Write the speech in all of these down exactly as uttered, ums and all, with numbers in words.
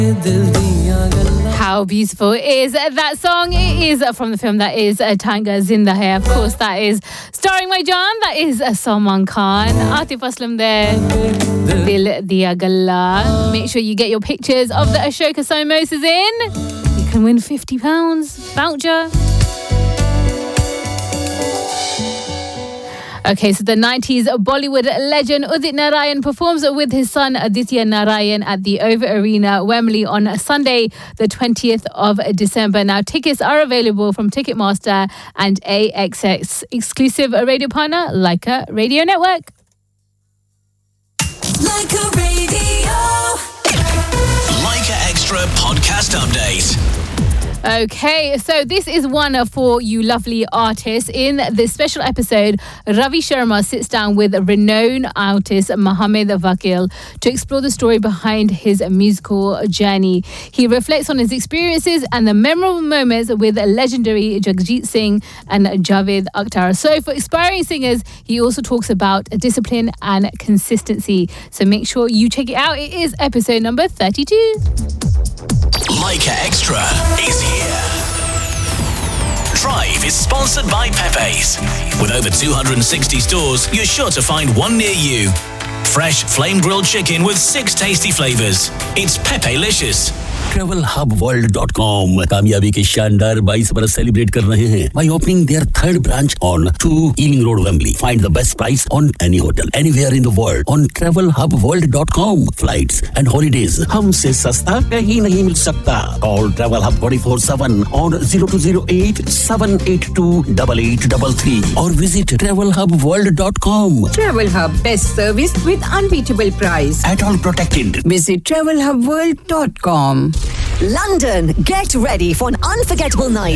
How beautiful is that song? It is from the film that is Tanga Zinda Hai. Of course, that is starring my John. That is Salman Khan. Atif Aslam there. Dil Diya Galla. Make sure you get your pictures of the Ashoka Samosas in. You can win fifty pounds voucher. Okay, so the nineties Bollywood legend Udit Narayan performs with his son Aditya Narayan at the Over Arena, Wembley on Sunday, the twentieth of December. Now, tickets are available from Ticketmaster and A X S. Exclusive radio partner, Leica Radio Network. Leica Radio. Leica Extra Podcast Update. Okay, so this is one for you lovely artists. In this special episode, Ravi Sharma sits down with renowned artist Mohammed Vakil to explore the story behind his musical journey. He reflects on his experiences and the memorable moments with legendary Jagjit Singh and Javed Akhtar. So for aspiring singers, he also talks about discipline and consistency. So make sure you check it out. It is episode number thirty-two. Leica Extra is here. Drive is sponsored by Pepe's. With over two hundred sixty stores, you're sure to find one near you. Fresh flame grilled chicken with six tasty flavors. It's Pepe-licious. travel hub world dot com कामयाबी के शानदार बाईस बरस celebrate कर रहे हैं by opening their third branch on two Ealing Road, Wembley. Find the best price on any hotel anywhere in the world on travel hub world dot com. Flights and holidays हमसे सस्ता कहीं नहीं मिल सकता. Call Travel Hub twenty-four seven on zero two zero eight seven eight two eight eight three three or visit travel hub world dot com. Travel Hub, best service with unbeatable price. At all protected. Visit travel hub world dot com. London, get ready for an unforgettable night.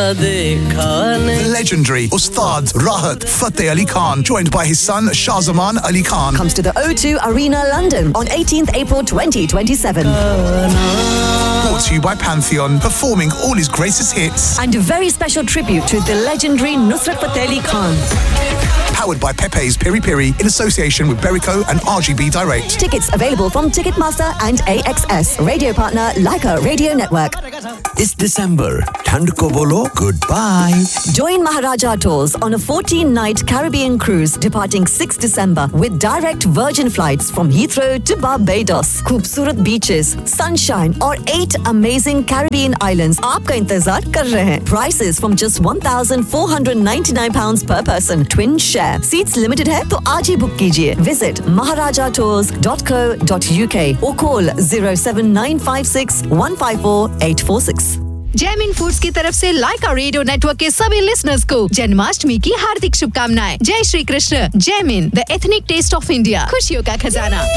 The legendary Ustad Rahat Fateh Ali Khan, joined by his son Shahzaman Ali Khan, comes to the O two Arena, London on eighteenth April twenty twenty-seven. Brought to you by Pantheon, performing all his greatest hits. And a very special tribute to the legendary Nusrat Fateh Ali Khan. Powered by Pepe's Piri Piri in association with Berico and R G B Direct. Tickets available from Ticketmaster and A X S. Radio partner Leica Radio Network. This December, ठंड को बोलो goodbye. Join Maharaja Tours on a fourteen-night Caribbean cruise departing sixth December with direct Virgin flights from Heathrow to Barbados. खूबसूरत beaches, sunshine और eight amazing Caribbean islands आपका इंतजार कर रहे हैं. Prices from just one thousand four hundred ninety-nine pounds per person. Twin share. Seats limited है तो आज ही बुक कीजिए. Visit maharaja tours dot co dot u k or call zero seven nine five six one five four eight four six. Jaimin foods की तरफ से लाइका radio network के सभी listeners को जन्माष्टमी की हार्दिक शुभकामनाएं. जय Shri Krishna. Jaimin, the ethnic test of India. खुशियों का खजाना.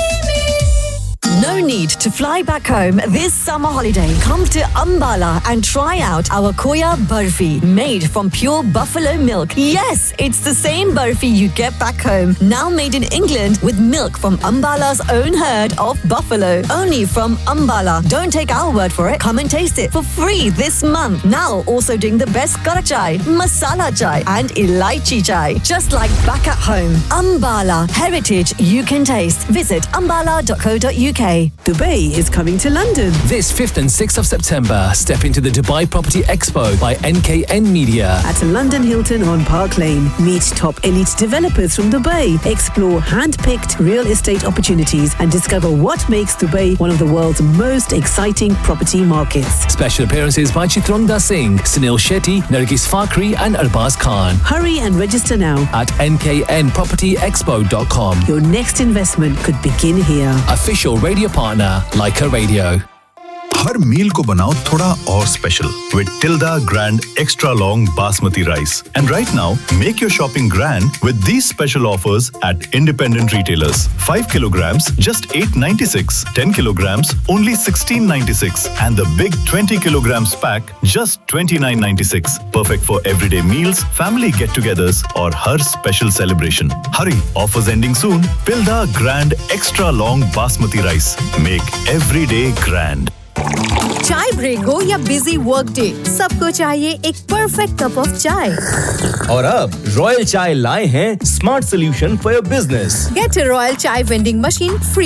No need to fly back home this summer holiday. Come to Ambala and try out our Koya Barfi, made from pure buffalo milk. Yes, it's the same barfi you get back home, now made in England with milk from Ambala's own herd of buffalo. Only from Ambala. Don't take our word for it. Come and taste it for free this month. Now also doing the best kara chai, masala chai and elaichi chai. Just like back at home. Ambala. Heritage you can taste. Visit ambala dot co dot u k. Dubai is coming to London. This fifth and sixth of September, step into the Dubai Property Expo by N K N Media. At London Hilton on Park Lane. Meet top elite developers from Dubai. Explore hand-picked real estate opportunities and discover what makes Dubai one of the world's most exciting property markets. Special appearances by Chitrangda Singh, Sunil Shetty, Nargis Fakhri and Arbaz Khan. Hurry and register now at n k n property expo dot com. Your next investment could begin here. Official radio partner, Leica Radio. हर मील को बनाओ थोड़ा और special with Tilda Grand Extra Long Basmati Rice. And right now, make your shopping grand with these special offers at independent retailers. five kilograms, just eight ninety-six. ten kilograms, only sixteen ninety-six. And the big twenty kilograms pack, just twenty-nine ninety-six. Perfect for everyday meals, family get-togethers, or her special celebration. Hurry, offers ending soon. Tilda Grand Extra Long Basmati Rice. Make every day grand. चाय break हो या busy work day, सबको चाहिए एक perfect cup of चाय. और अब royal चाय लाए हैं smart solution for your business. Get a Royal Chai vending machine free.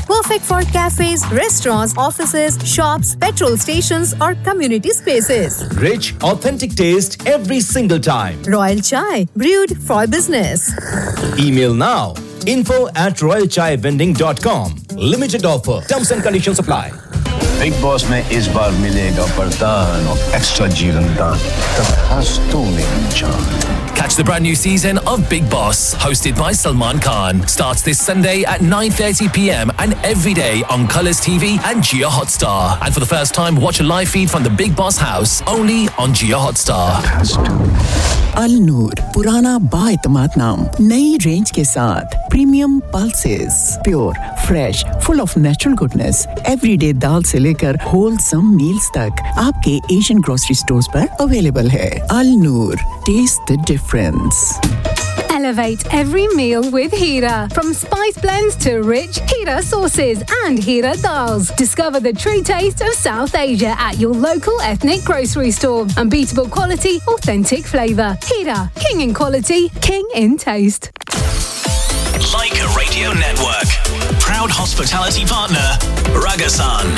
Perfect for cafes, restaurants, offices, shops, petrol stations or community spaces. Rich, authentic taste every single time. Royal Chai, brewed for business. Email now. Info at royal chai vending dot com. Limited offer. Terms and conditions apply. Big Boss में इस बार मिलेगा वरदान और extra जीवन दान तब मेरी जान. Catch the brand new season of Big Boss, hosted by Salman Khan. Starts this Sunday at nine thirty p.m. and every day on Colours T V and Jio Hotstar. And for the first time, watch a live feed from the Big Boss house only on Jio Hotstar. Al Noor, पुराना बाएतमाद नाम, नई range के साथ premium pulses, pure, fresh, full of natural goodness, everyday दाल से लेकर wholesome meals तक आपके Asian grocery stores पर अवेलेबल है. Al Noor, taste the difference. Elevate every meal with Hira. From spice blends to rich Hira sauces and Hira dals. Discover the true taste of South Asia at your local ethnic grocery store. Unbeatable quality, authentic flavour. Hira, king in quality, king in taste. Leica Radio Network. Proud hospitality partner, Ragasan.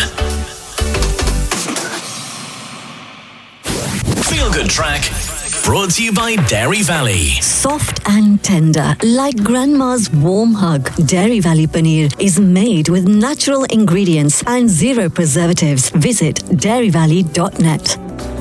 Feel Good Track. Brought to you by Dairy Valley. Soft and tender, like grandma's warm hug. Dairy Valley Paneer is made with natural ingredients and zero preservatives. Visit dairy valley dot net.